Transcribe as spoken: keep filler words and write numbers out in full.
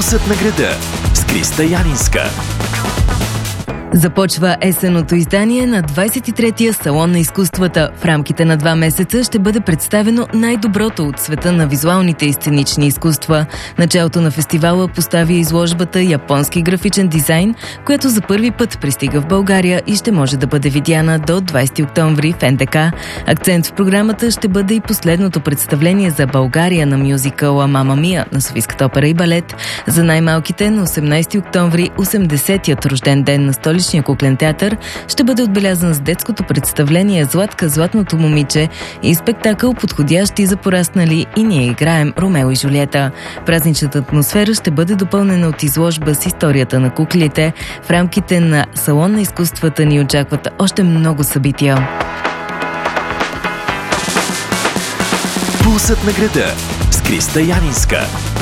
Пулсът на града с Криста Янинска. Започва есенното издание на двадесет и третия Салон на изкуствата. В рамките на два месеца ще бъде представено най-доброто от света на визуалните и сценични изкуства. Началото на фестивала поставя изложбата «Японски графичен дизайн», която за първи път пристига в България и ще може да бъде видяна до двадесети октомври в Ен Де Ка. Акцент в програмата ще бъде и последното представление за България на мюзикъла «Мама Мия» на Софийската опера и балет. За най-малките на осемнадесети октомври, осемдесетият рожден ден на Столичния куклен театър, ще бъде отбелязан с детското представление «Златка, златното момиче» и спектакъл подходящи за пораснали и ние играем Ромео и Жулиета. Празничната атмосфера ще бъде допълнена от изложба с историята на куклите. В рамките на Салон на изкуствата ни очакват още много събития. Пулсът на града с Криста Янинска.